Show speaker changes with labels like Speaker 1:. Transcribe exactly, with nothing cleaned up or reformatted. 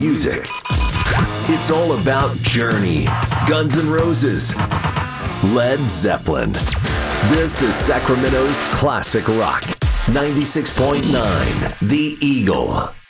Speaker 1: Music. It's all about Journey, Guns N' Roses, Led Zeppelin. This is Sacramento's classic rock. ninety-six point nine The Eagle.